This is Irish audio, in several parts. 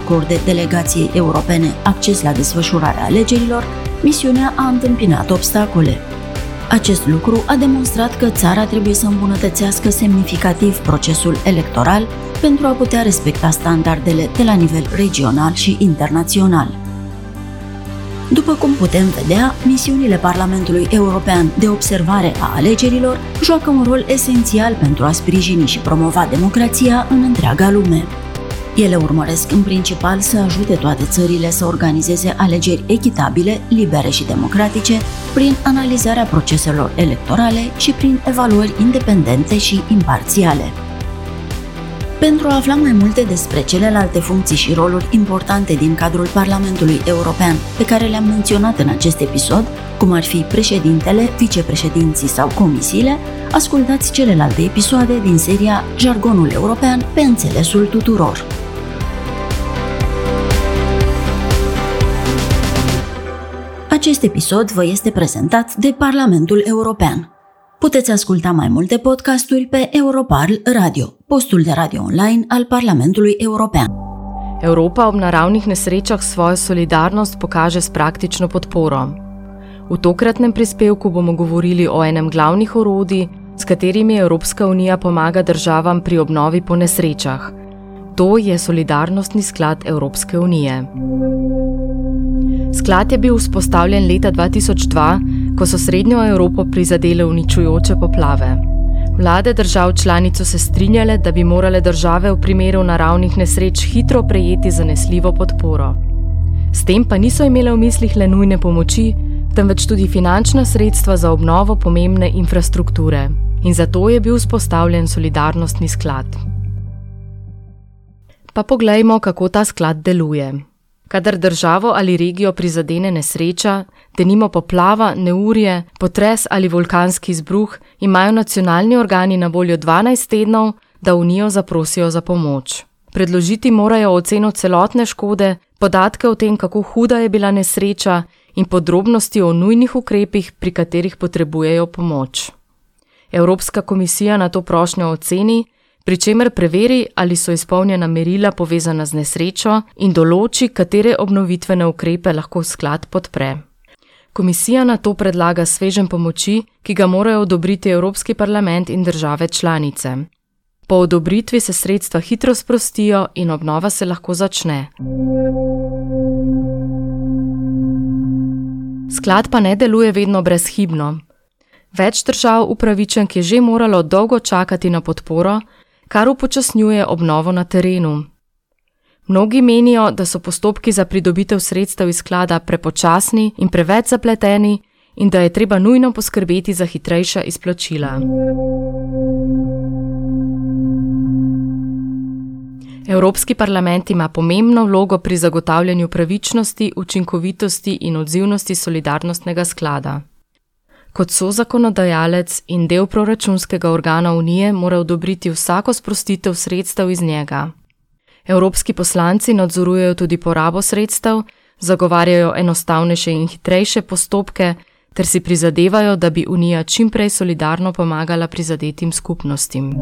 acorde delegației europene acces la desfășurarea alegerilor, misiunea a întâmpinat obstacole. Acest lucru a demonstrat că țara trebuie să îmbunătățească semnificativ procesul electoral pentru a putea respecta standardele de la nivel regional și internațional. După cum putem vedea, misiunile Parlamentului European de observare a alegerilor joacă un rol esențial pentru a sprijini și promova democrația în întreaga lume. Ele urmăresc în principal să ajute toate țările să organizeze alegeri echitabile, libere și democratice, prin analizarea proceselor electorale și prin evaluări independente și imparțiale. Pentru a afla mai multe despre celelalte funcții și roluri importante din cadrul Parlamentului European pe care le-am menționat în acest episod, cum ar fi președintele, vicepreședinții sau comisiile, ascultați celelalte episoade din seria Jargonul European pe înțelesul tuturor. Acest episod vă este prezentat de Parlamentul European. Puteți asculta mai multe podcasturi pe Europarl Radio, postul de radio online al Parlamentului European. Evropa ob naravnih nesrečah svojo solidarnost pokaže s praktično podporo. V tokratnem prispevku bomo govorili o enem glavnih orodij, s katerimi Evropska unija pomaga državam pri obnovi po nesrečah. To je Solidarnostni sklad Evropske unije. Sklad je bil vzpostavljen leta 2002, ko so srednjo Evropo prizadele uničujoče poplave. Vlade držav članic so se strinjale, da bi morale države v primeru naravnih nesreč hitro prejeti zanesljivo podporo. S tem pa niso imele v mislih le nujne pomoči, temveč tudi finančna sredstva za obnovo pomembne infrastrukture. In zato je bil vzpostavljen Solidarnostni sklad. Pa poglejmo, kako ta sklad deluje. Kadar državo ali regijo prizadene nesreča, denimo poplava, neurje, potres ali vulkanski izbruh, imajo nacionalni organi na voljo 12 tednov, da Unijo zaprosijo za pomoč. Predložiti morajo oceno celotne škode, podatke o tem, kako huda je bila nesreča in podrobnosti o nujnih ukrepih, pri katerih potrebujejo pomoč. Evropska komisija na to prošnjo oceni, pri čemer preveri, ali so izpolnjena merila povezana z nesrečo in določi, katere obnovitvene ukrepe lahko sklad podpre. Komisija na to predlaga sveženj pomoči, ki ga morajo odobriti Evropski parlament in države članice. Po odobritvi se sredstva hitro sprostijo in obnova se lahko začne. Sklad pa ne deluje vedno brezhibno. Več držav upravičenk je že moralo dolgo čakati na podporo, kar upočasnjuje obnovo na terenu. Mnogi menijo, da so postopki za pridobitev sredstev iz sklada prepočasni in preveč zapleteni in da je treba nujno poskrbeti za hitrejša izplačila. Evropski parlament ima pomembno vlogo pri zagotavljanju pravičnosti, učinkovitosti in odzivnosti solidarnostnega sklada. Kot sozakonodajalec in del proračunskega organa Unije mora odobriti vsako sprostitev sredstev iz njega. Evropski poslanci nadzorujejo tudi porabo sredstev, zagovarjajo enostavnejše in hitrejše postopke ter si prizadevajo, da bi Unija čim prej solidarno pomagala prizadetim skupnostim.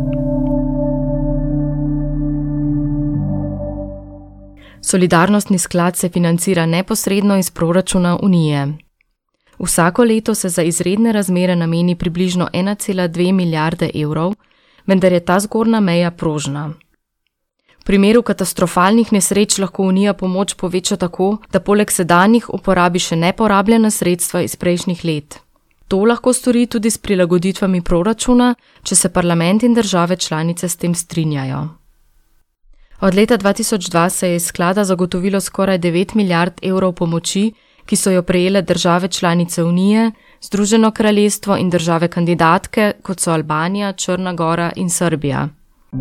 Solidarnostni sklad se financira neposredno iz proračuna Unije. Vsako leto se za izredne razmere nameni približno 1,2 milijarde evrov, vendar je ta zgornja meja prožna. V primeru katastrofalnih nesreč lahko Unija pomoč poveča tako, da poleg sedanjih uporabi še neporabljena sredstva iz prejšnjih let. To lahko stori tudi s prilagoditvami proračuna, če se parlament in države članice s tem strinjajo. Od leta 2002 se je iz sklada zagotovilo skoraj 9 milijard evrov pomoči, ki so jo prejele države članice Unije, Združeno kraljestvo in države kandidatke, kot so Albanija, Črna Gora in Srbija.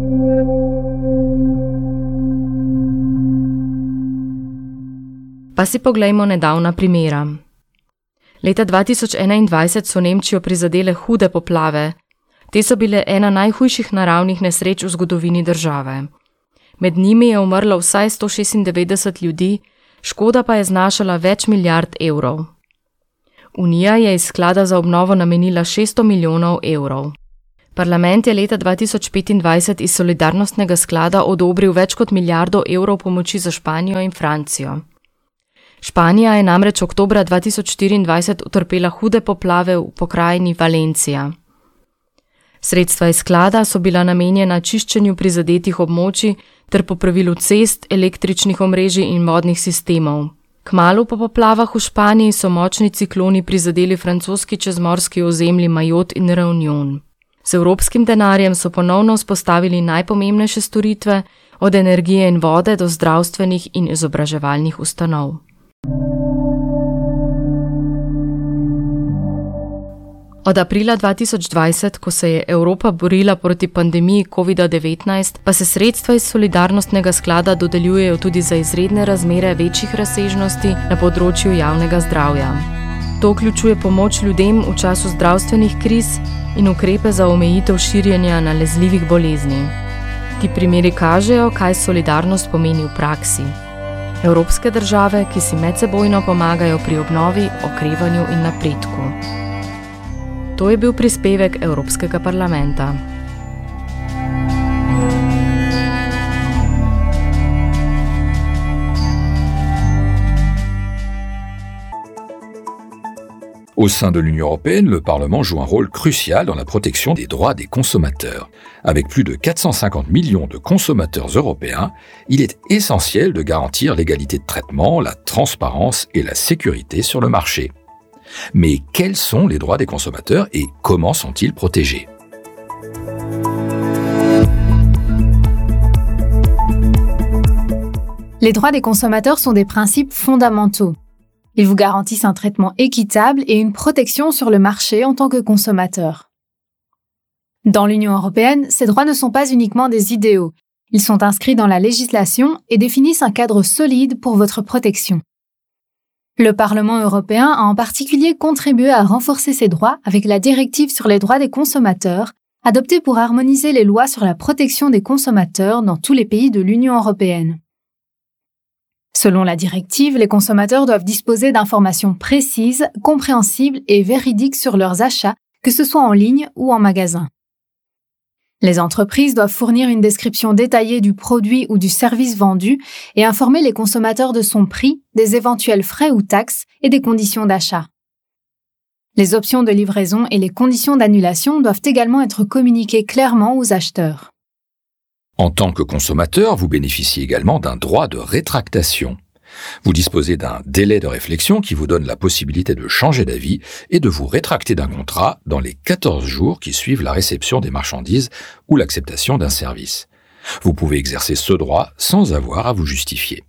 Pa si poglejmo nedavna primera. Leta 2021 so Nemčijo prizadele hude poplave. Te so bile ena najhujših naravnih nesreč v zgodovini države. Med njimi je umrlo vsaj 196 ljudi, škoda pa je znašala več milijard evrov. Unija je iz sklada za obnovo namenila 600 milijonov evrov. Parlament je leta 2025 iz solidarnostnega sklada odobril več kot milijardo evrov pomoči za Španijo in Francijo. Španija je namreč oktobra 2024 utrpela hude poplave v pokrajini Valencija. Sredstva iz sklada so bila namenjena čiščenju prizadetih območij ter popravilu cest, električnih omrežij in vodnih sistemov. Kmalu po poplavah v Španiji so močni cikloni prizadeli francoski čezmorski ozemlji Mayotte in Reunion. Z evropskim denarjem so ponovno vzpostavili najpomembnejše storitve, od energije in vode do zdravstvenih in izobraževalnih ustanov. Od aprila 2020, ko se je Evropa borila proti pandemiji COVID-19, pa se sredstva iz solidarnostnega sklada dodeljujejo tudi za izredne razmere večjih razsežnosti na področju javnega zdravja. To vključuje pomoč ljudem v času zdravstvenih kriz in ukrepe za omejitev širjenja nalezljivih bolezni. Ti primeri kažejo, kaj solidarnost pomeni v praksi. Evropske države, ki si medsebojno pomagajo pri obnovi, okrevanju in napredku. To je bil prispevek Evropskega parlamenta. Au sein de l'Union européenne, le Parlement joue un rôle crucial dans la protection des droits des consommateurs. Avec plus de 450 millions de consommateurs européens, il est essentiel de garantir l'égalité de traitement, la transparence et la sécurité sur le marché. Mais quels sont les droits des consommateurs et comment sont-ils protégés ? Les droits des consommateurs sont des principes fondamentaux. Ils vous garantissent un traitement équitable et une protection sur le marché en tant que consommateur. Dans l'Union européenne, ces droits ne sont pas uniquement des idéaux. Ils sont inscrits dans la législation et définissent un cadre solide pour votre protection. Le Parlement européen a en particulier contribué à renforcer ces droits avec la directive sur les droits des consommateurs, adoptée pour harmoniser les lois sur la protection des consommateurs dans tous les pays de l'Union européenne. Selon la directive, les consommateurs doivent disposer d'informations précises, compréhensibles et véridiques sur leurs achats, que ce soit en ligne ou en magasin. Les entreprises doivent fournir une description détaillée du produit ou du service vendu et informer les consommateurs de son prix, des éventuels frais ou taxes et des conditions d'achat. Les options de livraison et les conditions d'annulation doivent également être communiquées clairement aux acheteurs. En tant que consommateur, vous bénéficiez également d'un droit de rétractation. Vous disposez d'un délai de réflexion qui vous donne la possibilité de changer d'avis et de vous rétracter d'un contrat dans les 14 jours qui suivent la réception des marchandises ou l'acceptation d'un service. Vous pouvez exercer ce droit sans avoir à vous justifier.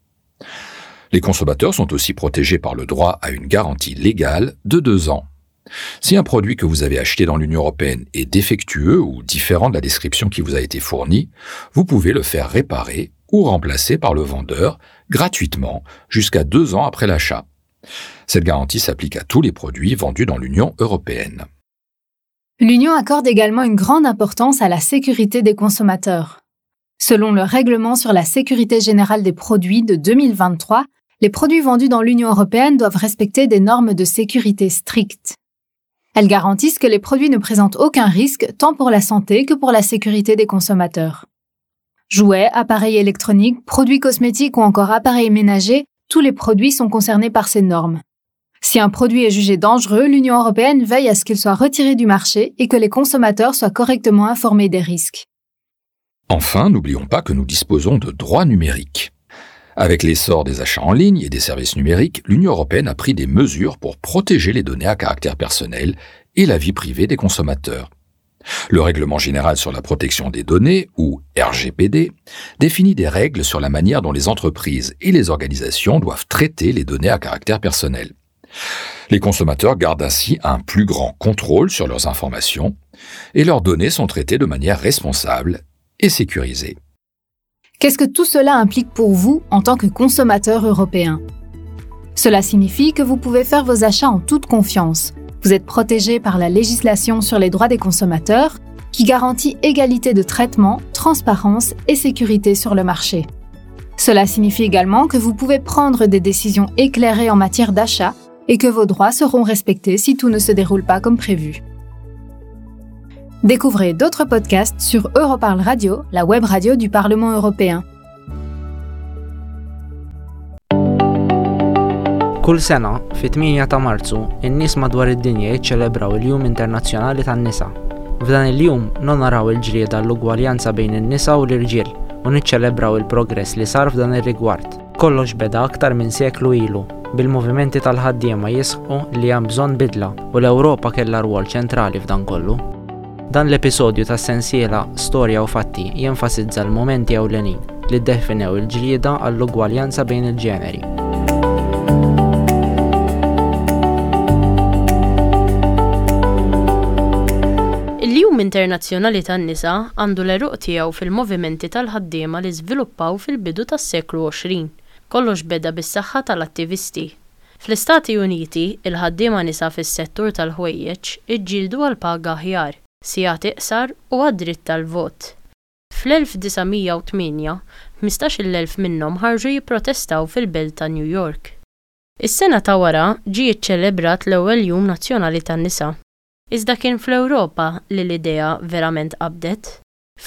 Les consommateurs sont aussi protégés par le droit à une garantie légale de 2 ans. Si un produit que vous avez acheté dans l'Union européenne est défectueux ou différent de la description qui vous a été fournie, vous pouvez le faire réparer ou remplacer par le vendeur gratuitement jusqu'à 2 ans après l'achat. Cette garantie s'applique à tous les produits vendus dans l'Union européenne. L'Union accorde également une grande importance à la sécurité des consommateurs. Selon le règlement sur la sécurité générale des produits de 2023, les produits vendus dans l'Union européenne doivent respecter des normes de sécurité strictes. Elles garantissent que les produits ne présentent aucun risque tant pour la santé que pour la sécurité des consommateurs. Jouets, appareils électroniques, produits cosmétiques ou encore appareils ménagers, tous les produits sont concernés par ces normes. Si un produit est jugé dangereux, l'Union européenne veille à ce qu'il soit retiré du marché et que les consommateurs soient correctement informés des risques. Enfin, n'oublions pas que nous disposons de droits numériques. Avec l'essor des achats en ligne et des services numériques, l'Union européenne a pris des mesures pour protéger les données à caractère personnel et la vie privée des consommateurs. Le Règlement général sur la protection des données, ou RGPD, définit des règles sur la manière dont les entreprises et les organisations doivent traiter les données à caractère personnel. Les consommateurs gardent ainsi un plus grand contrôle sur leurs informations et leurs données sont traitées de manière responsable et sécurisée. Qu'est-ce que tout cela implique pour vous en tant que consommateur européen ? Cela signifie que vous pouvez faire vos achats en toute confiance. Vous êtes protégé par la législation sur les droits des consommateurs qui garantit égalité de traitement, transparence et sécurité sur le marché. Cela signifie également que vous pouvez prendre des décisions éclairées en matière d'achat et que vos droits seront respectés si tout ne se déroule pas comme prévu. Découvrez d'autres podcasts sur Europarl Radio, la web radio du Parlement européen. Kull sena, fit-8 ta' Marzu, in-nies madwar id-dinja jiċċelebraw il-Jum Internazzjonali tan-nisa. F'dan il-jum nonaraw il-ġrieda l-ugwaljanza bejn in-nisa u l-irġiel u niċċelebraw il-progress li sar f'dan ir-rigward. Kollox beda aktar minn seklu ilu, bil-movimenti tal-ħaddiema jisħu li hemm bżonn bidla u l-Ewropa kellha rwol ċentrali f'dan kollu. Dan l-episodju tas-sensiela Storja u Fatti jenfasizza l-momenti ewlenin li ddefinew il-ġlieda għall-ugwaljanza bejn il-ġeneri. Il-Jum Internazzjonali tan-nisa għandu l-eruq tiegħu fil-movimenti tal-ħaddiema li żviluppaw fil-bidu tas-seklu 20. Kollox beda bis-saħħa tal-attivisti. Fl-Istati Uniti, il-ħaddiema nisa fis-settur tal-ħwejjeġ iġġieldu għal paga aħjar, sigħat iqsar u għad-dritt tal-vot. Fl-1908, 15,000 minnhom ħarġu jipprotestaw fil-belt ta' New York. Is-sena ta' wara ġie ċċelebrat l-ewwel Jum Nazzjonali tan-nisa. Iżda kien fl-Ewropa li l-idea verament qabdet.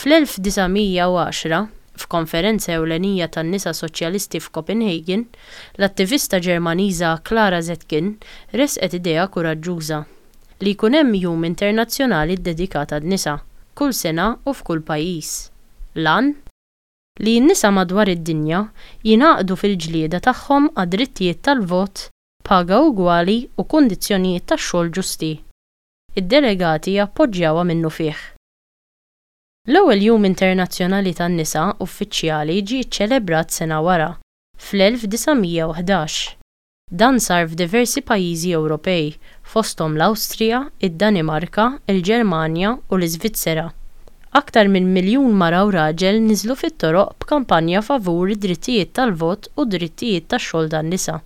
Fl-1910, f'konferenza ewlenija tan-nisa soċjalisti f'Copenhagen, l-attivista Ġermaniża Clara Zetkin resqet idea kuraġġuża li jkun hemm Jum Internazzjonali dedikat għan-nisa kull sena u f'kull pajjiż. Lan li n-nisa madwar id-dinja jingħaqdu fil-ġlieda tagħhom għad-drittijiet tal-vot, paga ugwali u kundizzjonijiet tax-xogħol ġusti. Id-delegati appoġġjawha minnu fih. L-ewwel Jum Internazzjonali tan-nisa uffiċjali ġie ċċelebrat sena wara, fl-1911. Dan sar f'diversi pajjiżi Ewropej, fosthom l-Awstrija, id-Danimarka, il-Ġermanja u l-Iżvizzera. Aktar minn 1 miljun mara u raġel niżlu fit-toroq b'kampanja favur id-drittijiet tal-vot u d-drittijiet tax-xogħol tan-nisa.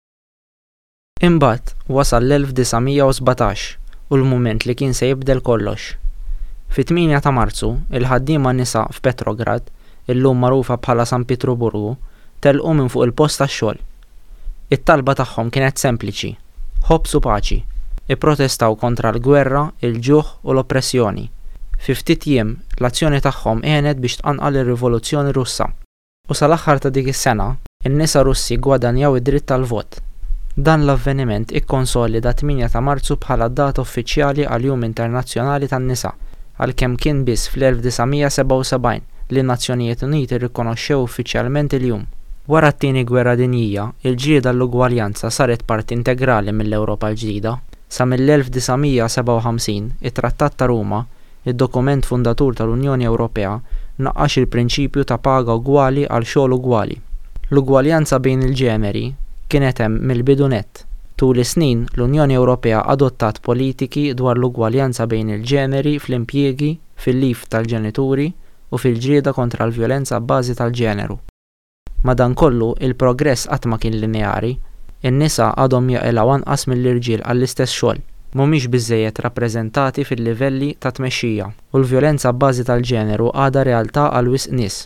Imbagħad wasal l-1917 u l-mument li kien se jibdel kollox. Fit-8 ta' Marzu, il-ħaddiema nisa f'Petrograd, illum magħrufa bħala San Pietruburgu, telqu minn fuq il-post tax-xogħol. It-talba tagħhom kienet sempliċi: ħobsu paċi. Ipprotestaw kontra l-gwerra, il-ġuħ u l-oppressjoni. Fi ftit jiem, l-azzjoni tagħhom għenet biex tqanqal ir-Rivoluzzjoni Russa. U sal-aħħar ta' dik is-sena, in-nisa Russi gwadanjaw id-dritt tal-vot. Dan l-avveniment ikkonsolida 8 ta' Marzu bħala data uffiċjali għal Jum Internazzjonali tan-nisa, għalkemm kien biss fl-1977 li n-Nazzjonijiet Uniti rikonoxxew uffiċjalment il-jum. Wara t-tieni gwerra dinjija, il-ġlieda l-ugwaljanza saret parti integrali mill-Ewropa l-ġdida. Sa mill-1957, it-Trattat ta' Ruma, id-dokument fundatur tal-Unjoni Ewropea, naqqax il-prinċipju ta' paga ugwali għal xogħol ugwali. L-ugwaljanza bejn il-ġeneri kienet hemm mill-bidu nett. Tul is-snin l-Unjoni Ewropea adottat politiki dwar l-ugwaljanza bejn il-ġeneri fl-impjiegi, fil-lif tal-ġenituri u fil-ġrieda kontra l-vjolenza bbażi tal-ġeneru. Madankollu il-progress qatt ma kien lineari, in-nisa għadhom jaqilgħu anqas mill-irġiel għall-istess xogħol, mhumiex biżżejjed rappreżentati fil-livelli ta' tmexxija u l-vjolenza bbażi tal-ġeneru għadha realtà għal wisq nies.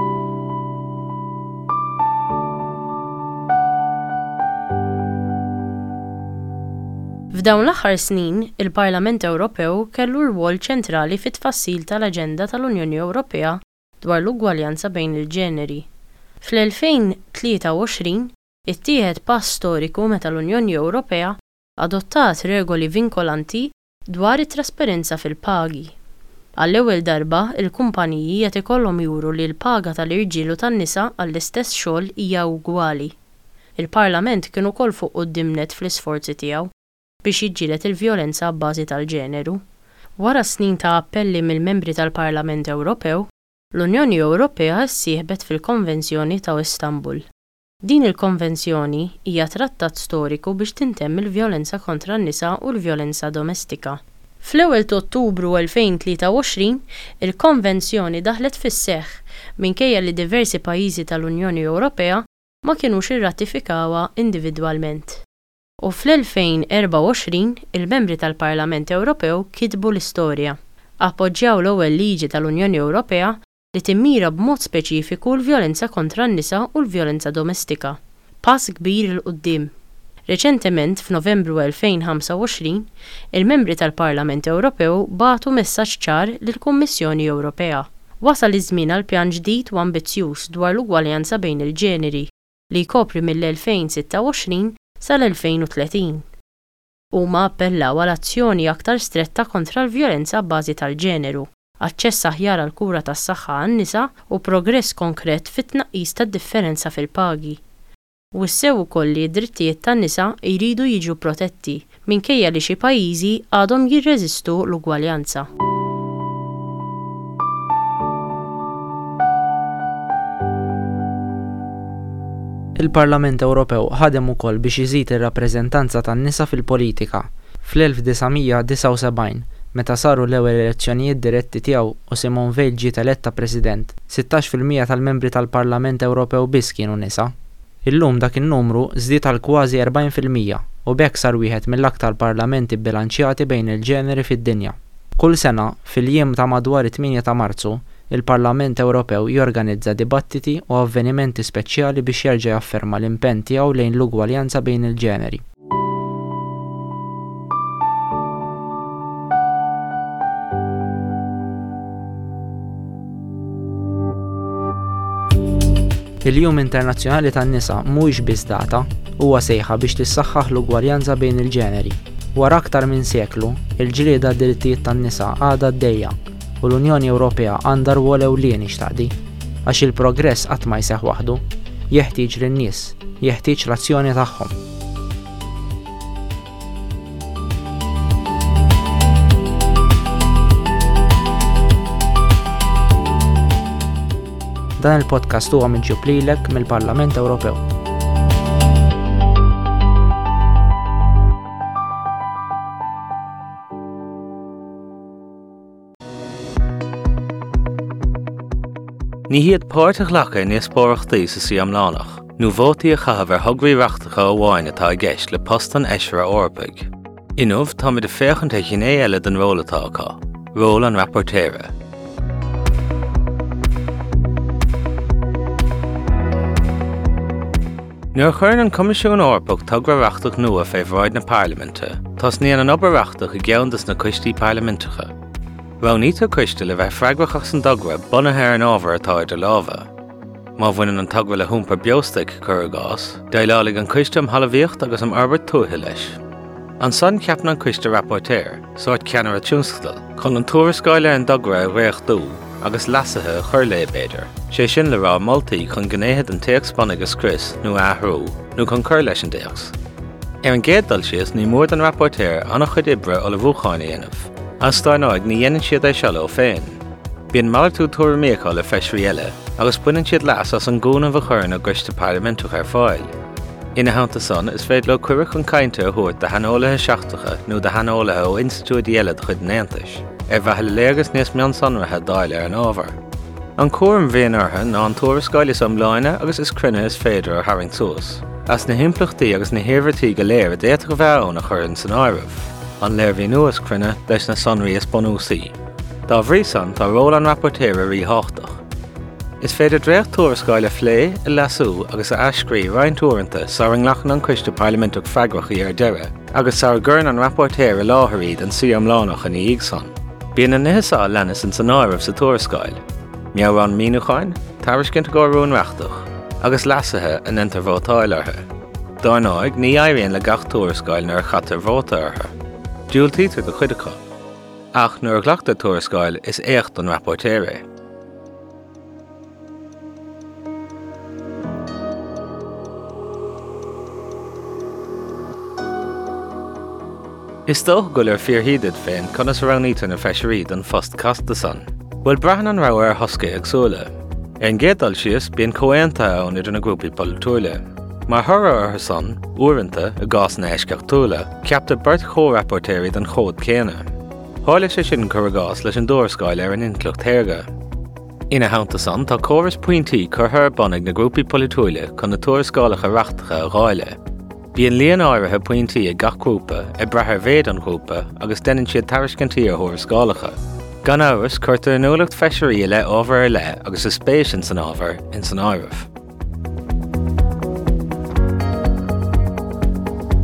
F'dawn l-aħħar snin, il-Parlament Ewropew kellu rwol ċentrali fit-tfassil tal-Aġenda tal-Unjoni Ewropea dwar l-ugwaljanza bejn il-ġeneri. Fl-2023, ittieħed pass storiku meta l-Unjoni Ewropea adottat regoli vinkolanti dwar it-trasparenza fil-pagi. Għall-ewwel darba, il-kumpaniji qed ikollhom juru li l-paga tal-irġiel u tan-nisa għall-istess xogħol hija ugwali. Il-Parlament kien ukoll fuq qudiemnet fl-isforzi tiegħu biex jiġġieled il-vjolenza bbażi tal-ġeneru. Wara snin ta' appelli mill-membri tal-Parlament Ewropew, l-Unjoni Ewropea ssieħbet fil-Konvenzjoni ta' Istanbul. Din il-konvenzjoni hija trattat storiku biex tintemm il-vjolenza kontra n-nisa u l-vjolenza domestika. Fl-ewwel ta' Ottubru 2023, il-konvenzjoni daħlet fis-seħħ minkejja li diversi pajjiżi tal-Unjoni Ewropea ma kinux irratifikawha individwalment. U fl-2024 il-membri tal-Parlament Ewropew kitbu l-istorja. Appoġġjaw l-ewwel liġi tal-Unjoni Ewropea li timmira b'mod speċifiku l-vjolenza kontra n-nisa u l-vjolenza domestika. Pass kbir il qudiem. Reċentement, f'Novembru 2025, il-membri tal-Parlament Ewropew bagħtu messaġġ ċar lill-Kummissjoni Ewropea. Wasal iż-żmien għal pjan ġdid u ambizzjuż dwar l-ugwaljanza bejn il-ġeneri li jkopri mill-2026 sal-2030. Huma appellaw għal azzjoni aktar stretta kontra l-vjolenza bbażi tal-ġeneru, aċċess aħjar għal kura tas-saħħa għan-nisa u progress konkret fit-tnaqqis tad-differenza fil-pagi. U ssew ukoll li d-drittijiet tan-nisa jridu jiġu protetti minkejja li xi pajjiżi għadhom jirreżistu l-ugwaljanza. Il-Parlament Ewropew ħadem ukoll biex iżid ir-rappreżentanza tan-nisa fil-politika. Fl-1979, meta saru l-ewwel elezzjonijiet diretti tiegħu u Simone Veil ġiet eletta President, 16% tal-membri tal-Parlament Ewropew biss kienu nisa. Illum dak in-numru żdied għal kważi 40% u bekk sar wieħed mill-aktar parlamenti bbilanċjati bejn il-ġeneri fid-dinja. Kull sena, fil-jiem ta' madwar 8 ta' Marzu, il-Parlament Ewropew jorganizza dibattiti u avvenimenti speċjali biex jerġa' jafferma l-impenn tiegħu lejn l-ugwaljanza bejn il-ġeneri. Il-Jum Internazzjonali tan-nisa mhuwiex biss data, huwa sejħa biex tissaħħaħ l-ugwaljanza bejn il-ġeneri. Wara aktar minn seklu, il-ġlieda d-drittijiet tan-nisa għadha għaddejja u l-Unjoni Ewropea għandha rwol ewlieni x'taqdi. Għax il-progress qatt ma jseħħ waħdu, jeħtieġ lin-nies, jeħtieġ l-azzjoni tagħhom. Dan il-podcast huwa miġġub lilek mill-Parlament Ewropew. Níhiad páirteach lecha níos spóireachtaí sa Siamlánach, nó vótaí a chahabh ar thugraí reachtacha amháin atá i gceist le postan eisire Eorpaig. Inmh tá muid a féachanta ghinné eile den ról atá acu, ról an rapportéire. Nuair chuir an Comisiún Eorpach tugra reachtaach nua fé bhráid na Parlamente, tás níon an obair reachtaach i gceannas na coistí parlamentacha. Ráníthe coiste le bheith freagrachach san dogra bunathe ar an ábhar atá idir lábha. Má bhaineann an tugra le húmpa beostaigh chur gás, d'fháiligh an coiste am halamhíocht agus am arbeit tuaithe leis. An son ceapan an coiste rapportéir, sort ceanar a tiúnscadal, chun an tuarascáil ar an dogra a réach dú, agus lasathe chur le béidir. Sé sin le rá moltaí chun gnéad an téac spannagus Chris nó athrú, nó chun chur leis an déachs. Ar an géaddal sios ní mór an rapportéir annach chud ibre ó le bhuacháin dhéanamh. As stáináid ní dhéanann siad é sealadh féin. Bíonn malartú tuairimíocha le feisirí eile, agus buineann siad leas as an gúna bh chur na gcuiste parlamentach ar fáil. Ina háanta son is féidir le cuireadh an cainte a thuairt de heanolaithe seachtacha nó de heanolaithe ó institúid eile de chud néantais, ar bheith le léargas níos meán sonrathe dáil ar an ábhar. An cuairm bhíon ortha ná an tuarascáil is iomláine agus is cruinne is féidir ar tharraing suas. As na himplachtaí agus na hiarmhartaí go léir a déach go bheith ón a chur an san áireamh. An léirhí nuas cruinne leis na sonraí is bunúsaí. Dá bhríosan tá ról an rapportéire rí háchtach. Is féidir dréach tuarascáil a phlé, a lasú agus a eascrí roinn tuaireanta sar an ghlachan an coiste parlamentach freagrachaí ar deireadh, agus sar gurn an rapportéire látharíd an Siamlánach in íag son. Bíonn an nitheasá lenas an san áireamh sa tuarascáil. Meabhrán míúchain, tariscint go rún reachtach, agus lasathe an entar bhótáil ortha. Darnáig ní éiríonn le gach tuarascáil nar chatar bhóta ortha. Dúiltítar do chuideacha. Ach nuair ghlachtar tuarascáil is éacht an rapportéire. Is dóch go ar fíorhíad féin conas ranítar na feisiríd an fost casta san. Bhfuil breathan an rá ar thosca agsúla. Ar an géadal sios bíonn comhaonta ann idir na grúpaí polúile. Mar thura ar son, uaireanta a gás na éisceach túla, ceapta beirt chórapportéirí den chód céine. Tháinig sé sin chur gás leis an tuarascáil ar an inclucht théirge. Ina háanta son tá córas pointí chur bonnig na grúpaí polúile chun na tuarascálacha reachtacha a gháile. Bíonn líon áirithe pointí a gach grúpa a brethir bhéad an grúpa agus déanann siad tariscintí a tuarascálacha. Gan áras chuirtar an úlacht feisirí le ábhar le agus is spéis in san ábhar in san áireamh.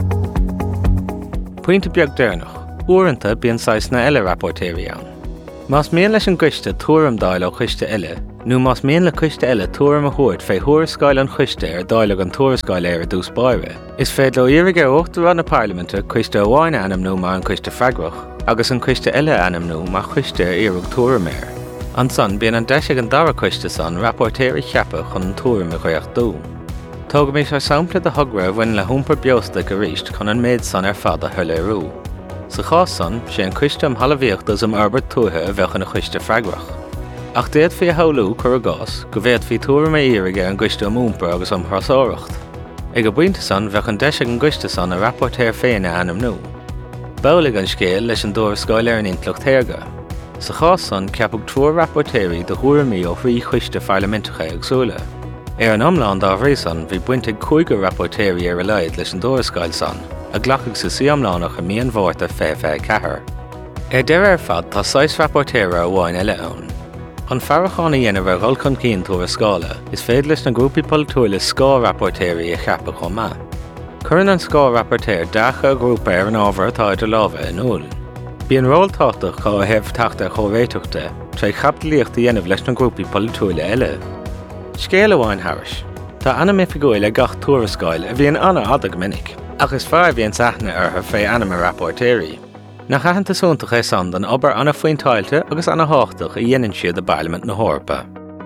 Pointe beag déirnach, uaireanta bíonn saisna eile rapportéirí ann. Más mian leis an gcuiste tuairim dáil ó chuiste eile, nó más mian le chuiste eile tuairim a thuairt fé thuairiscáil an chuiste dáileadh an tuairiscáil éire dús baire. Is féad le iarraigh ar 8 ran na Parliamente chuiste amháin anam nó mar an chuiste freagrach, agus an chuiste eile anam nó mar chuiste iarraigh tuairim éir. An san bíonn an deise an dara chuiste san rapportéirí cheapa chun an tuairim a chuocht dú. Tóga mé ar sampla de thugra bhain le húmpar beosta go ríist chun an méid san ar fad a thuile rú. Sa chás san sé an chuiste am halahíochtas am arbert tuatha a bheith an chuiste freagrach. Ach déad fí haulú chur a gás, go bhéad fí tuairim a iarraige an gcuiste am úmpa agus am thrasáireacht. Ag go buinte san bheith an deise an gcuiste san a rapportéir féin a anam nó. Boghlaigh an scéal leis an dóirscáil ar an intleacht téarga. Sa chás san ceapag tuair rapportéirí do thuairimí ó thrí chuiste fearlamentacha agsúla. Ar an amláin dá bhrí san bhí buinte 5 rapportéirí ar a leid leis an dóirscáil san, a ghlacadh sa sí amlánach a míon bhórta fé cethir. Ar deir ar fad tá 6 rapportéire amháin eile ann. An fearrachána dhéanamh ar ghulchan cín túair scála is féad leis na grúpaí polúla scá rapportéirí a cheapa chomh maith. Cuireann an scá rapportéir deacha grúpa ar an ábhar atá idir lábha in úl. Bhí an ról tátaach cá hebh teachta chomhréiteachta tre chapdalíocht a dhéanamh leis na grúpaí polúla eile. Scéal amháin thairis. Tá anam ifigúil le gach tuairiscáil a bhíon anna ada go minic, agus fear bhíon saithne artha fé anam a rapportéirí. Na chaithanta súntaach é san den obair anna faoin táilte agus anna háchtach a dhéanann siad a Bailment na hOrpa.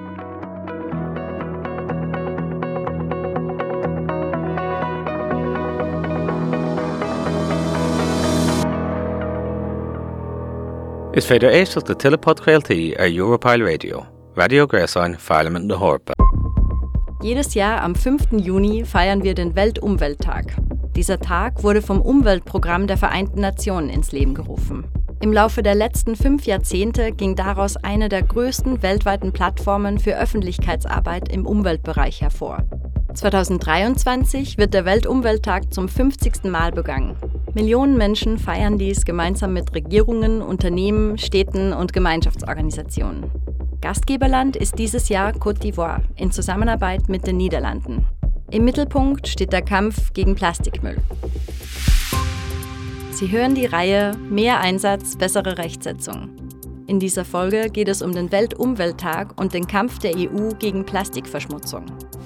Is féidir éisteach de Tilapod Chréaltaí ar Europile Radio, Radio Gréasáin, Bailment na hOrpa. Jedes Jahr am 5. Juni feiern wir den Weltumwelttag. Dieser Tag wurde vom Umweltprogramm der Vereinten Nationen ins Leben gerufen. Im Laufe der letzten 5 Jahrzehnte ging daraus eine der größten weltweiten Plattformen für Öffentlichkeitsarbeit im Umweltbereich hervor. 2023 wird der Weltumwelttag zum 50. Mal begangen. Millionen Menschen feiern dies gemeinsam mit Regierungen, Unternehmen, Städten und Gemeinschaftsorganisationen. Gastgeberland ist dieses Jahr Côte d'Ivoire in Zusammenarbeit mit den Niederlanden. Im Mittelpunkt steht der Kampf gegen Plastikmüll. Sie hören die Reihe Mehr Einsatz, bessere Rechtsetzung. In dieser Folge geht es um den Weltumwelttag und den Kampf der EU gegen Plastikverschmutzung.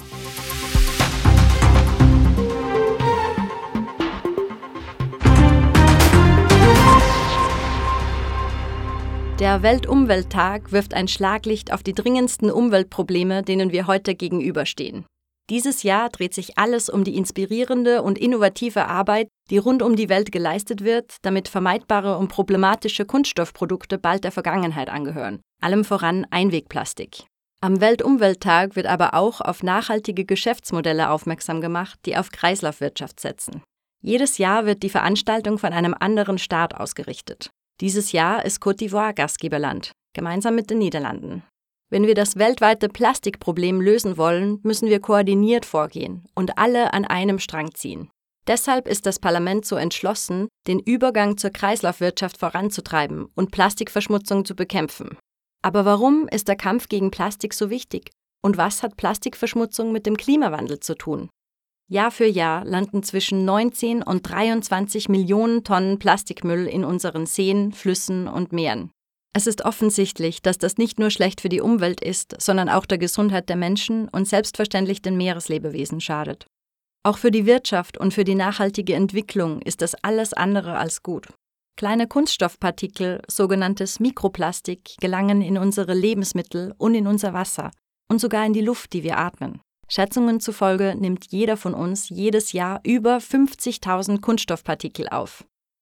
Der Weltumwelttag wirft ein Schlaglicht auf die dringendsten Umweltprobleme, denen wir heute gegenüberstehen. Dieses Jahr dreht sich alles um die inspirierende und innovative Arbeit, die rund um die Welt geleistet wird, damit vermeidbare und problematische Kunststoffprodukte bald der Vergangenheit angehören, allem voran Einwegplastik. Am Weltumwelttag wird aber auch auf nachhaltige Geschäftsmodelle aufmerksam gemacht, die auf Kreislaufwirtschaft setzen. Jedes Jahr wird die Veranstaltung von einem anderen Staat ausgerichtet. Dieses Jahr ist Côte d'Ivoire Gastgeberland, gemeinsam mit den Niederlanden. Wenn wir das weltweite Plastikproblem lösen wollen, müssen wir koordiniert vorgehen und alle an einem Strang ziehen. Deshalb ist das Parlament so entschlossen, den Übergang zur Kreislaufwirtschaft voranzutreiben und Plastikverschmutzung zu bekämpfen. Aber warum ist der Kampf gegen Plastik so wichtig? Und was hat Plastikverschmutzung mit dem Klimawandel zu tun? Jahr für Jahr landen zwischen 19 und 23 Millionen Tonnen Plastikmüll in unseren Seen, Flüssen und Meeren. Es ist offensichtlich, dass das nicht nur schlecht für die Umwelt ist, sondern auch der Gesundheit der Menschen und selbstverständlich den Meereslebewesen schadet. Auch für die Wirtschaft und für die nachhaltige Entwicklung ist das alles andere als gut. Kleine Kunststoffpartikel, sogenanntes Mikroplastik, gelangen in unsere Lebensmittel und in unser Wasser und sogar in die Luft, die wir atmen. Schätzungen zufolge nimmt jeder von uns jedes Jahr über 50.000 Kunststoffpartikel auf.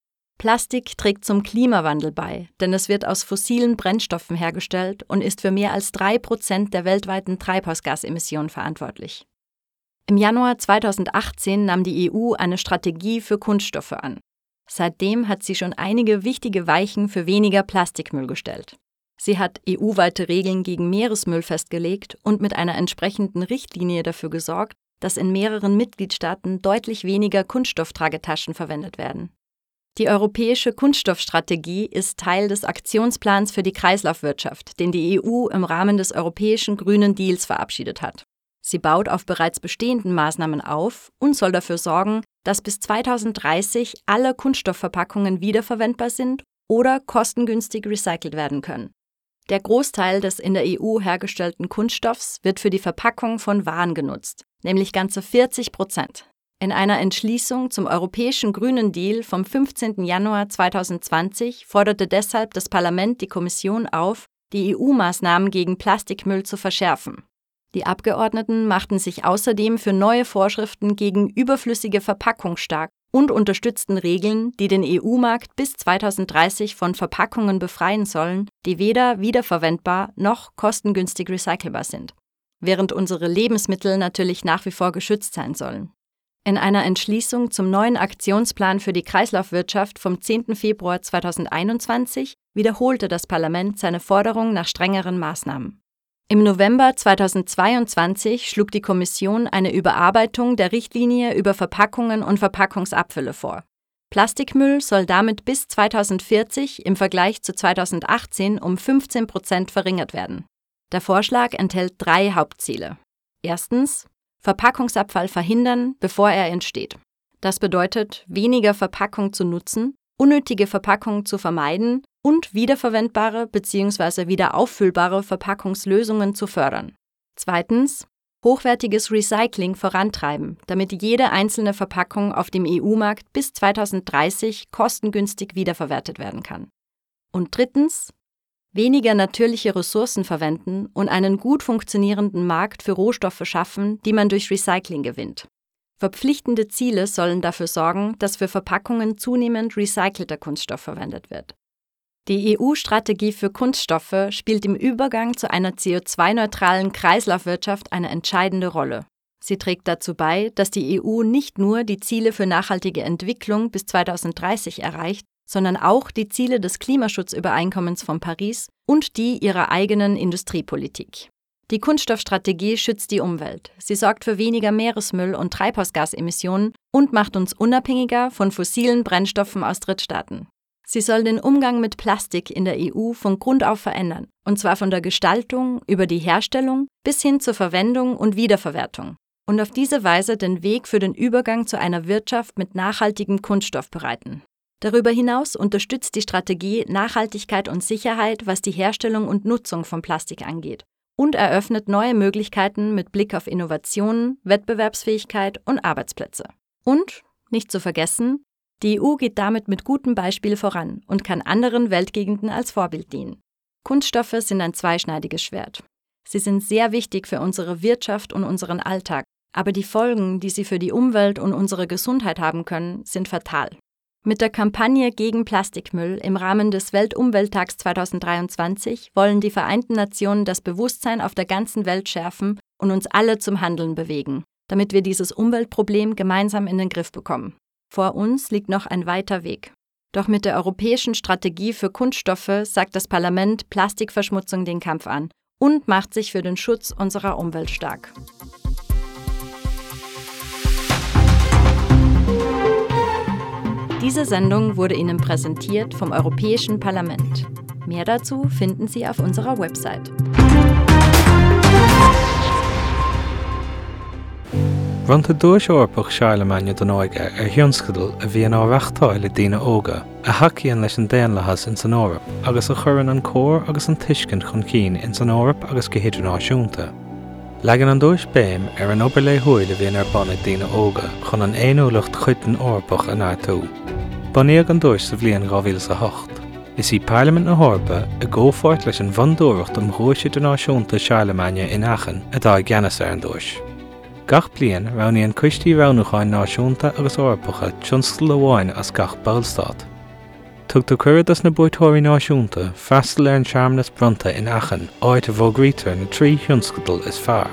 Plastik trägt zum Klimawandel bei, denn es wird aus fossilen Brennstoffen hergestellt und ist für mehr als 3% der weltweiten Treibhausgasemissionen verantwortlich. Im Januar 2018 nahm die EU eine Strategie für Kunststoffe an. Seitdem hat sie schon einige wichtige Weichen für weniger Plastikmüll gestellt. Sie hat EU-weite Regeln gegen Meeresmüll festgelegt und mit einer entsprechenden Richtlinie dafür gesorgt, dass in mehreren Mitgliedstaaten deutlich weniger Kunststofftragetaschen verwendet werden. Die europäische Kunststoffstrategie ist Teil des Aktionsplans für die Kreislaufwirtschaft, den die EU im Rahmen des Europäischen Grünen Deals verabschiedet hat. Sie baut auf bereits bestehenden Maßnahmen auf und soll dafür sorgen, dass bis 2030 alle Kunststoffverpackungen wiederverwendbar sind oder kostengünstig recycelt werden können. Der Großteil des in der EU hergestellten Kunststoffs wird für die Verpackung von Waren genutzt, nämlich ganze 40%. In einer Entschließung zum Europäischen Grünen Deal vom 15. Januar 2020 forderte deshalb das Parlament die Kommission auf, die EU-Maßnahmen gegen Plastikmüll zu verschärfen. Die Abgeordneten machten sich außerdem für neue Vorschriften gegen überflüssige Verpackung stark und unterstützten Regeln, die den EU-Markt bis 2030 von Verpackungen befreien sollen, die weder wiederverwendbar noch kostengünstig recycelbar sind, während unsere Lebensmittel natürlich nach wie vor geschützt sein sollen. In einer Entschließung zum neuen Aktionsplan für die Kreislaufwirtschaft vom 10. Februar 2021 wiederholte das Parlament seine Forderung nach strengeren Maßnahmen. Im November 2022 schlug die Kommission eine Überarbeitung der Richtlinie über Verpackungen und Verpackungsabfälle vor. Plastikmüll soll damit bis 2040 im Vergleich zu 2018 um 15% verringert werden. Der Vorschlag enthält 3 Hauptziele. Erstens, Verpackungsabfall verhindern, bevor er entsteht. Das bedeutet, weniger Verpackung zu nutzen, unnötige Verpackungen zu vermeiden und wiederverwendbare bzw. wiederauffüllbare Verpackungslösungen zu fördern. Zweitens, hochwertiges Recycling vorantreiben, damit jede einzelne Verpackung auf dem EU-Markt bis 2030 kostengünstig wiederverwertet werden kann. Und drittens, weniger natürliche Ressourcen verwenden und einen gut funktionierenden Markt für Rohstoffe schaffen, die man durch Recycling gewinnt. Verpflichtende Ziele sollen dafür sorgen, dass für Verpackungen zunehmend recycelter Kunststoff verwendet wird. Die EU-Strategie für Kunststoffe spielt im Übergang zu einer CO2-neutralen Kreislaufwirtschaft eine entscheidende Rolle. Sie trägt dazu bei, dass die EU nicht nur die Ziele für nachhaltige Entwicklung bis 2030 erreicht, sondern auch die Ziele des Klimaschutzübereinkommens von Paris und die ihrer eigenen Industriepolitik. Die Kunststoffstrategie schützt die Umwelt. Sie sorgt für weniger Meeresmüll und Treibhausgasemissionen und macht uns unabhängiger von fossilen Brennstoffen aus Drittstaaten. Sie soll den Umgang mit Plastik in der EU von Grund auf verändern, und zwar von der Gestaltung über die Herstellung bis hin zur Verwendung und Wiederverwertung, und auf diese Weise den Weg für den Übergang zu einer Wirtschaft mit nachhaltigem Kunststoff bereiten. Darüber hinaus unterstützt die Strategie Nachhaltigkeit und Sicherheit, was die Herstellung und Nutzung von Plastik angeht, und eröffnet neue Möglichkeiten mit Blick auf Innovationen, Wettbewerbsfähigkeit und Arbeitsplätze. Und, nicht zu vergessen, die EU geht damit mit gutem Beispiel voran und kann anderen Weltgegenden als Vorbild dienen. Kunststoffe sind ein zweischneidiges Schwert. Sie sind sehr wichtig für unsere Wirtschaft und unseren Alltag, aber die Folgen, die sie für die Umwelt und unsere Gesundheit haben können, sind fatal. Mit der Kampagne gegen Plastikmüll im Rahmen des Weltumwelttags 2023 wollen die Vereinten Nationen das Bewusstsein auf der ganzen Welt schärfen und uns alle zum Handeln bewegen, damit wir dieses Umweltproblem gemeinsam in den Griff bekommen. Vor uns liegt noch ein weiter Weg. Doch mit der Europäischen Strategie für Kunststoffe sagt das Parlament Plastikverschmutzung den Kampf an und macht sich für den Schutz unserer Umwelt stark. Diese Sendung wurde Ihnen präsentiert vom Europäischen Parlament. Mehr dazu finden Sie auf unserer Website. Rannta dúis orpach Charlemagne don óige thionscadal a bhí an áreachtáil daoine óga, a hacaíonn leis an déanlachas in San Eorp, agus a churann an cór agus an tuiscint chun cín in San Eorp agus go hidirnáisiúnta. Legan an dúis béim an obair le huail a bhíonn ar bonna daoine óga chun an éanúlacht chuid an orpach an áitú. Baníodh an dúis sa bhliain 2008. Is í Parliament na Horpa a ggófort leis an bhondúireacht am Rúis Idirnáisiúnta Charlemagne in Aachen a dá gceannas ar an dúis. Gach bliain raibh an coistí ránúcháin náisiúnta agus orpacha tionscal amháin as gach ballstát. Tugtar cuireadas na buaitheoirí náisiúnta freastal ar an seaamnas bronta in Aachen áit a bhógrítar na trí thionscadal is fearr.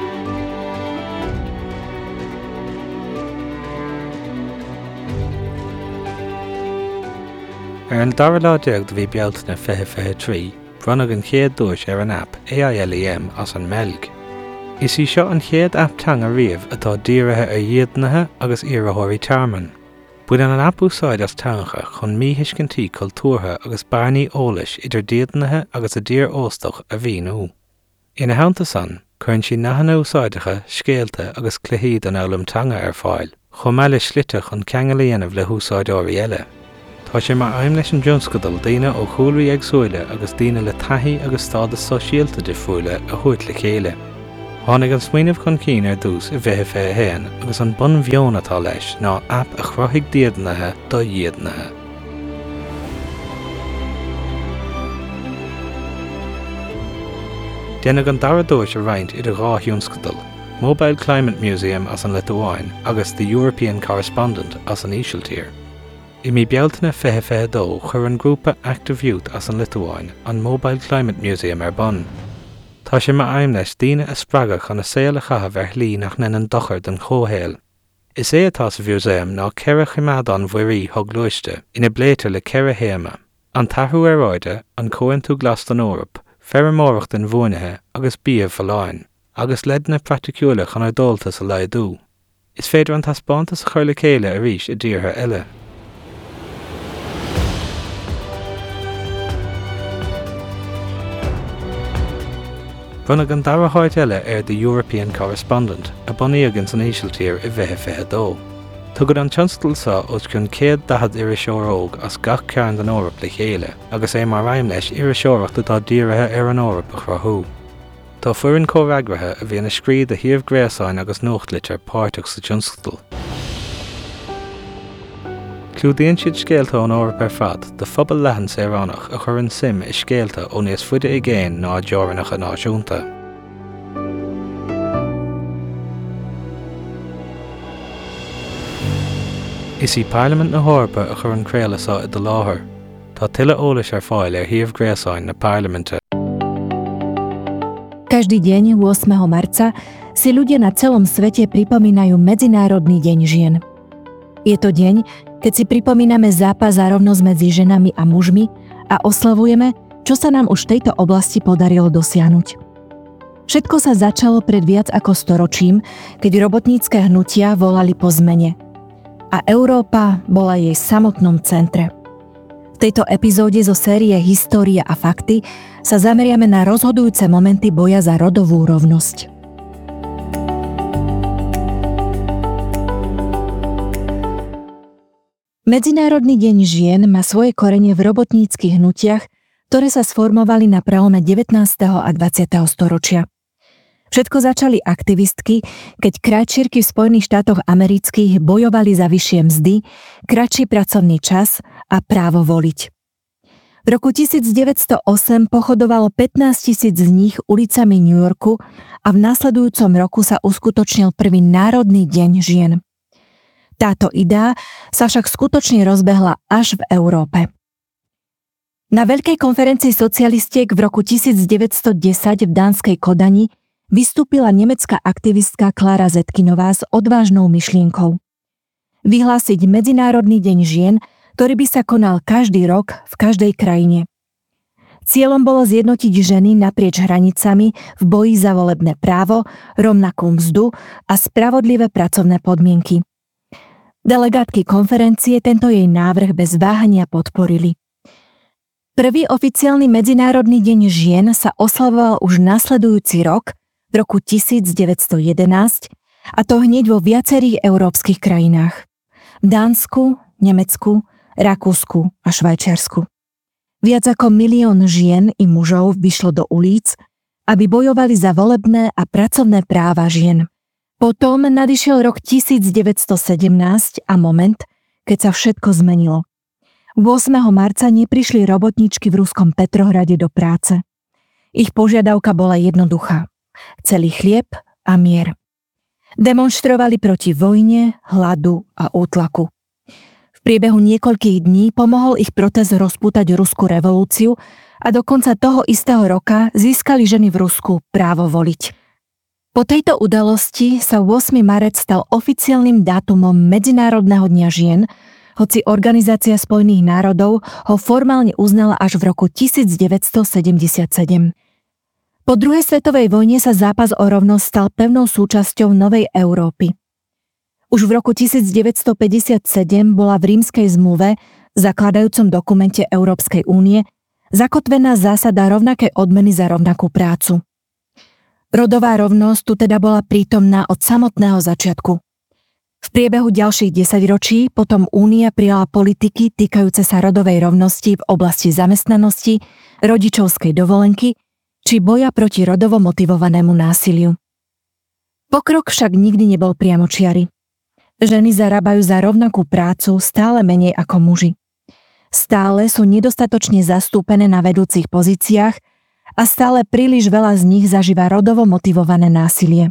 Ar an dara lá deag do bhí bealtaine 2023, bronnadh an chéad dúis ar an app AILEM as an melg. Is í seo an chéad appteanga riamh atá dírithe ar dhéadnathe agus iarrthóirí tearman. Buid an app úsáid as teanga chun míthuiscintí cultúrtha agus barnaí eolais idir déadnathe agus a dír óstach a bhí nó. Ina haanta san, chuann sí nachan úsáideacha, scéalta agus cluichíd an eolaimtanga ar fáil, chomh meile sliteach an ceangal a dhéanamh le úsáideoirí eile. Tá sé mar aim leis an dúnscadal daoine ó chúlraí agsúile agus daoine le taithí agus stáda sosialta de fuaile a thuairt le chéile. Tháinig an smaoinemh chun cín ar dús I bheitthe fé héan agus an bun bheon atá leis ná app a chruthigh díodnathe do díodnathe. Déanadh an dara-dúis a roinnt idir rá thiúnscadal, Mobile Climate Museum as an Leithéin agus the European Correspondent as an ísiltír. I mí bealtainna fé dó chur an grúpa Active Youth as an Leithéin an Mobile Climate Museum ar bun. Tá sé mar aim leis daoine a spreagach an na saola chathab ar shlí nach nean dochar den chóhéal. Is é atá sa bhiúséim ná ceithre chimeadán mhuirí thug luiste ina bléitear le ceithre héama, an tathú ar ráide an cóin tú glas an Eorp, fear den bhuainithe agus bíomh faláin, agus ledna praticúla chun ar dóltas a laidú. Is féidir an taspántas chuir le chéile a rís I ddíortha eile. Brunach an dara-háit eile ar the European Correspondent a bunaíogann san ísiltír I bheitthe fé dó. Tugad an tionstal sa os chun 110 iriseoireog as gach ceann den Eorp le chéile, agus é mar raim leis iriseoireacht atá díorathe ar an Eorp a chruthú. Tá fuair an cóhreagraithe a bhí na scríd a thiomh gréasáin agus nuachtlite páirteach sa tionstal. Clúdaíonn siad scéalta an Eorp ar fad de phobal leathan saoránach a chur an sim I scéalta ó níos fuide I géin ná deoranach a náisiúnta. Is I Parliament na Eorpa a chur an créalasá I do láthair. Tá tuile eolais ar fáil ar thiomh gréasáin na Parlamente. Každý deň 8. marca si ľudia na celom svete pripomínajú Medzinárodný deň žien. Je to deň, keď si pripomíname zápas za rovnosť medzi ženami a mužmi a oslavujeme, čo sa nám už v tejto oblasti podarilo dosiahnuť. Všetko sa začalo pred viac ako storočím, keď robotnícke hnutia volali po zmene. A Európa bola jej samotnom centre. V tejto epizóde zo série História a fakty sa zameriame na rozhodujúce momenty boja za rodovú rovnosť. Medzinárodný deň žien má svoje korene v robotníckych hnutiach, ktoré sa sformovali na prelome 19. a 20. storočia. Všetko začali aktivistky, keď krajčírky v Spojených štátoch amerických bojovali za vyššie mzdy, kratší pracovný čas a právo voliť. V roku 1908 pochodovalo 15 000 z nich ulicami New Yorku a v nasledujúcom roku sa uskutočnil prvý Národný deň žien. Táto idea sa však skutočne rozbehla až v Európe. Na Veľkej konferencii socialistiek v roku 1910 v dánskej Kodani vystúpila nemecká aktivistka Klára Zetkinová s odvážnou myšlienkou. Vyhlásiť Medzinárodný deň žien, ktorý by sa konal každý rok v každej krajine. Cieľom bolo zjednotiť ženy naprieč hranicami v boji za volebné právo, rovnakú mzdu a spravodlivé pracovné podmienky. Delegátky konferencie tento jej návrh bez váhania podporili. Prvý oficiálny Medzinárodný deň žien sa oslavoval už nasledujúci rok, v roku 1911, a to hneď vo viacerých európskych krajinách. V Dánsku, Nemecku, Rakúsku a Švajčiarsku. Viac ako 1 000 000 žien i mužov vyšlo do ulic, aby bojovali za volebné a pracovné práva žien. Potom nadišiel rok 1917 a moment, keď sa všetko zmenilo. 8. marca neprišli robotníčky v ruskom Petrohrade do práce. Ich požiadavka bola jednoduchá. Chceli chlieb a mier. Demonštrovali proti vojne, hladu a útlaku. V priebehu niekoľkých dní pomohol ich protest rozpútať ruskú revolúciu a do konca toho istého roka získali ženy v Rusku právo voliť. Po tejto udalosti sa 8. marec stal oficiálnym dátumom Medzinárodného dňa žien, hoci Organizácia spojených národov ho formálne uznala až v roku 1977. Po druhej svetovej vojne sa zápas o rovnosť stal pevnou súčasťou novej Európy. Už v roku 1957 bola v Rímskej zmluve, zakladajúcom dokumente Európskej únie, zakotvená zásada rovnakej odmeny za rovnakú prácu. Rodová rovnosť tu teda bola prítomná od samotného začiatku. V priebehu ďalších 10 ročí potom Únia prijala politiky týkajúce sa rodovej rovnosti v oblasti zamestnanosti, rodičovskej dovolenky či boja proti rodovo motivovanému násiliu. Pokrok však nikdy nebol priamočiary. Ženy zarábajú za rovnakú prácu stále menej ako muži. Stále sú nedostatočne zastúpené na vedúcich pozíciách a stále príliš veľa z nich zažíva rodovo motivované násilie.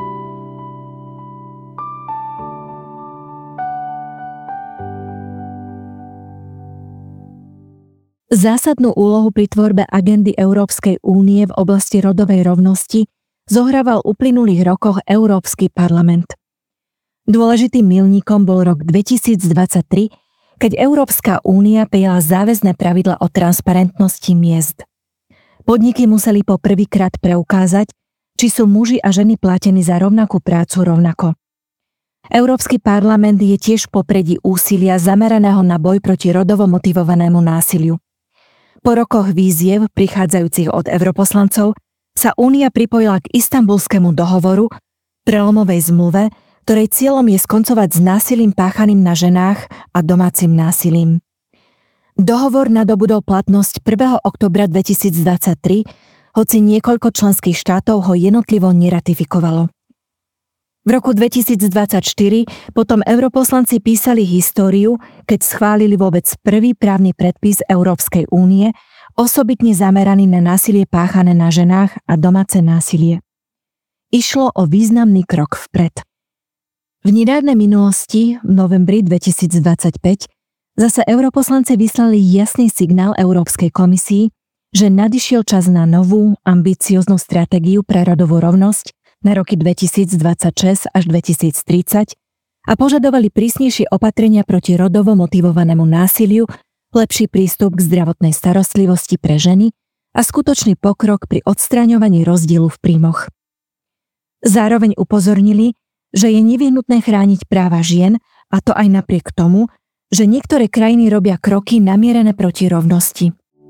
Zásadnú úlohu pri tvorbe agendy Európskej únie v oblasti rodovej rovnosti zohrával v uplynulých rokoch Európsky parlament. Dôležitým milníkom bol rok 2023, keď Európska únia prijala záväzné pravidla o transparentnosti miest. Podniky museli po prvýkrát preukázať, či sú muži a ženy platení za rovnakú prácu rovnako. Európsky parlament je tiež v popredí úsilia zameraného na boj proti rodovo motivovanému násiliu. Po rokoch výziev prichádzajúcich od europoslancov sa Únia pripojila k Istanbulskému dohovoru, prelomovej zmluve, ktorej cieľom je skoncovať s násilím páchaným na ženách a domácim násilím. Dohovor nadobudol platnosť 1. októbra 2023, hoci niekoľko členských štátov ho jednotlivo neratifikovalo. V roku 2024 potom europoslanci písali históriu, keď schválili vôbec prvý právny predpis Európskej únie, osobitne zameraný na násilie páchané na ženách a domáce násilie. Išlo o významný krok vpred. V nedávnej minulosti, v novembri 2025, zase europoslanci vyslali jasný signál Európskej komisii, že nadišiel čas na novú, ambicióznu stratégiu pre rodovú rovnosť na roky 2026 až 2030 a požadovali prísnejšie opatrenia proti rodovo motivovanému násiliu, lepší prístup k zdravotnej starostlivosti pre ženy a skutočný pokrok pri odstraňovaní rozdielu v príjmoch. Zároveň upozornili, že je nevyhnutné chrániť práva žien, a to aj napriek tomu, že niektoré krajiny robia kroky namierené proti rovnosti.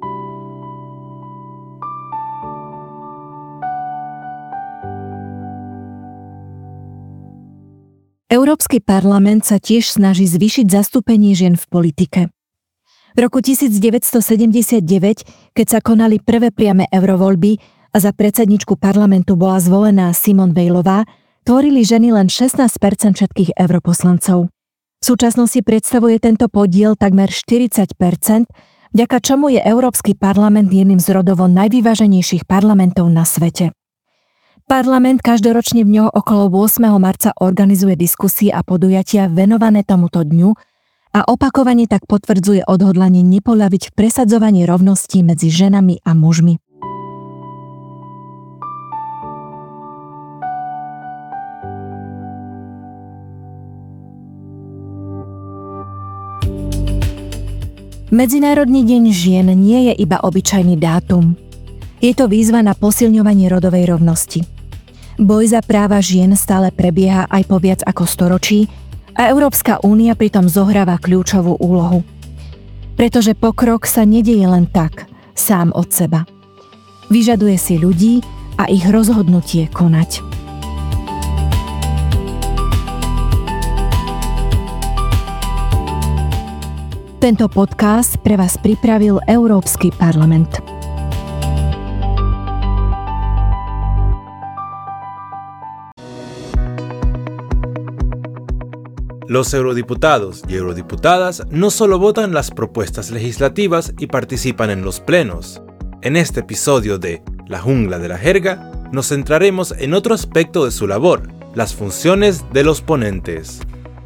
Európsky parlament sa tiež snaží zvýšiť zastúpenie žien v politike. V roku 1979, keď sa konali prvé priame eurovoľby a za predsedničku parlamentu bola zvolená Simone Weilová, tvorili ženy len 16% všetkých europoslancov. V súčasnosti predstavuje tento podiel takmer 40%, vďaka čomu je Európsky parlament jedným z rodovo najvyváženejších parlamentov na svete. Parlament každoročne v ňoho okolo 8. marca organizuje diskusie a podujatia venované tomuto dňu a opakovane tak potvrdzuje odhodlanie nepoľaviť v presadzovaní rovnosti medzi ženami a mužmi. Medzinárodný deň žien nie je iba obyčajný dátum. Je to výzva na posilňovanie rodovej rovnosti. Boj za práva žien stále prebieha aj po viac ako storočí a Európska únia pritom zohráva kľúčovú úlohu. Pretože pokrok sa nedeje len tak, sám od seba. Vyžaduje si ľudí a ich rozhodnutie konať. Tento podcast pre vás pripravil Európsky parlament. Los eurodiputados y eurodiputadas no solo votan las propuestas legislativas y participan en los plenos. En este episodio de La Jungla de la Jerga, nos centraremos en otro aspecto de su labor, las funciones de los ponentes.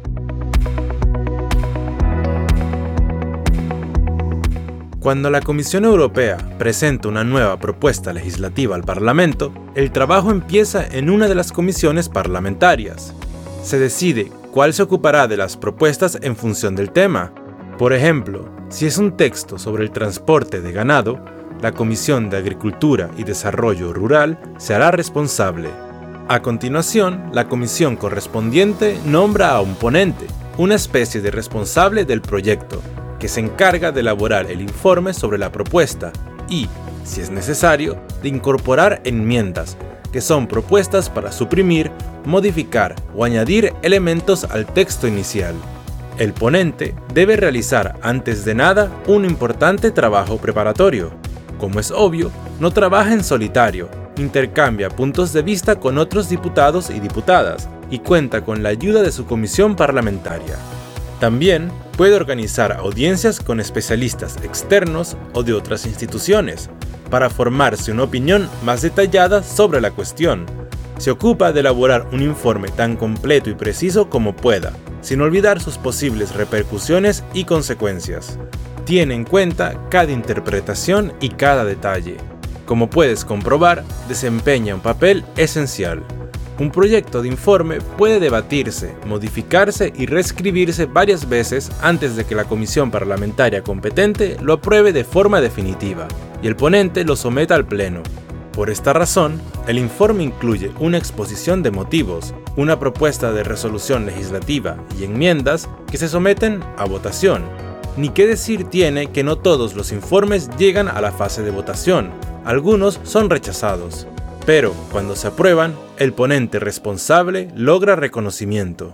Cuando la Comisión Europea presenta una nueva propuesta legislativa al Parlamento, el trabajo empieza en una de las comisiones parlamentarias. Se decide cuál se ocupará de las propuestas en función del tema. Por ejemplo, si es un texto sobre el transporte de ganado, la Comisión de Agricultura y Desarrollo Rural se hará responsable. A continuación, la comisión correspondiente nombra a un ponente, una especie de responsable del proyecto, que se encarga de elaborar el informe sobre la propuesta y, si es necesario, de incorporar enmiendas, que son propuestas para suprimir, modificar o añadir elementos al texto inicial. El ponente debe realizar antes de nada un importante trabajo preparatorio. Como es obvio, no trabaja en solitario, intercambia puntos de vista con otros diputados y diputadas y cuenta con la ayuda de su comisión parlamentaria. También puede organizar audiencias con especialistas externos o de otras instituciones para formarse una opinión más detallada sobre la cuestión. Se ocupa de elaborar un informe tan completo y preciso como pueda, sin olvidar sus posibles repercusiones y consecuencias. Tiene en cuenta cada interpretación y cada detalle. Como puedes comprobar, desempeña un papel esencial. Un proyecto de informe puede debatirse, modificarse y reescribirse varias veces antes de que la comisión parlamentaria competente lo apruebe de forma definitiva y el ponente lo someta al Pleno. Por esta razón, el informe incluye una exposición de motivos, una propuesta de resolución legislativa y enmiendas que se someten a votación. Ni qué decir tiene que no todos los informes llegan a la fase de votación, algunos son rechazados. Pero, cuando se aprueban, el ponente responsable logra reconocimiento.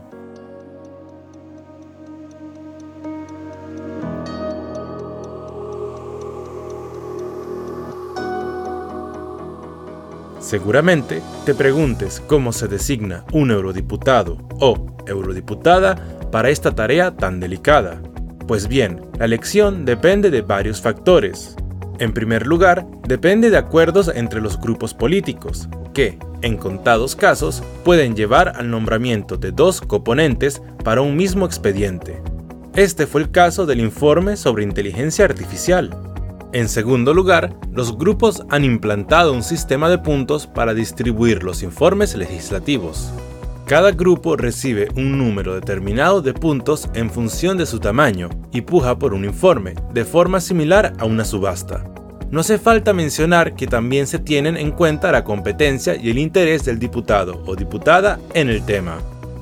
Seguramente te preguntes cómo se designa un eurodiputado o eurodiputada para esta tarea tan delicada. Pues bien, la elección depende de varios factores. En primer lugar, depende de acuerdos entre los grupos políticos, que, en contados casos, pueden llevar al nombramiento de 2 coponentes para un mismo expediente. Este fue el caso del informe sobre inteligencia artificial. En segundo lugar, los grupos han implantado un sistema de puntos para distribuir los informes legislativos. Cada grupo recibe un número determinado de puntos en función de su tamaño y puja por un informe, de forma similar a una subasta. No hace falta mencionar que también se tienen en cuenta la competencia y el interés del diputado o diputada en el tema.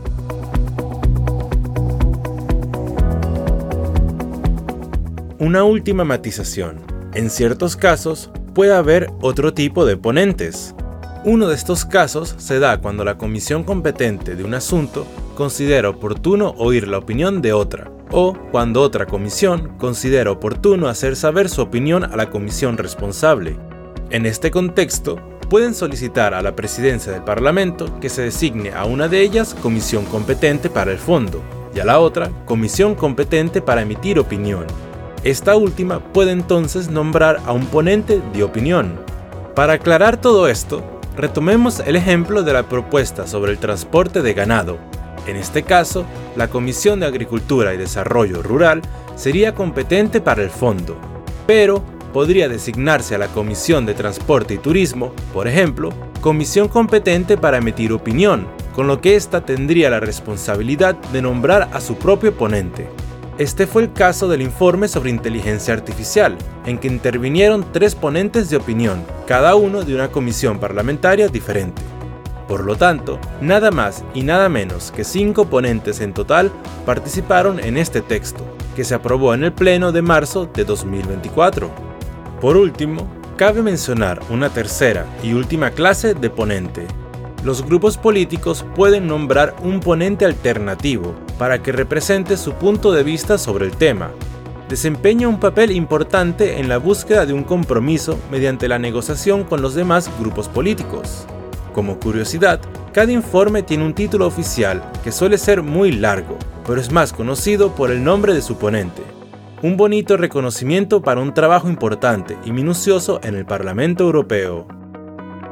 Una última matización. En ciertos casos, puede haber otro tipo de ponentes. Uno de estos casos se da cuando la comisión competente de un asunto considera oportuno oír la opinión de otra, o cuando otra comisión considera oportuno hacer saber su opinión a la comisión responsable. En este contexto, pueden solicitar a la presidencia del Parlamento que se designe a una de ellas comisión competente para el fondo y a la otra comisión competente para emitir opinión. Esta última puede entonces nombrar a un ponente de opinión. Para aclarar todo esto, retomemos el ejemplo de la propuesta sobre el transporte de ganado. En este caso, la Comisión de Agricultura y Desarrollo Rural sería competente para el fondo, pero podría designarse a la Comisión de Transporte y Turismo, por ejemplo, comisión competente para emitir opinión, con lo que ésta tendría la responsabilidad de nombrar a su propio ponente. Este fue el caso del informe sobre inteligencia artificial, en que intervinieron 3 ponentes de opinión, cada uno de una comisión parlamentaria diferente. Por lo tanto, nada más y nada menos que 5 ponentes en total participaron en este texto, que se aprobó en el Pleno de marzo de 2024. Por último, cabe mencionar una tercera y última clase de ponente. Los grupos políticos pueden nombrar un ponente alternativo para que represente su punto de vista sobre el tema. Desempeña un papel importante en la búsqueda de un compromiso mediante la negociación con los demás grupos políticos. Como curiosidad, cada informe tiene un título oficial que suele ser muy largo, pero es más conocido por el nombre de su ponente. Un bonito reconocimiento para un trabajo importante y minucioso en el Parlamento Europeo.